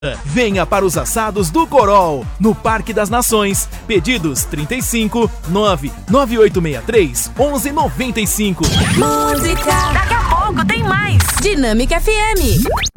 Venha para os assados do Corol, no Parque das Nações. Pedidos 35 99863 1195. Música. Daqui a pouco tem mais. Dinâmica FM.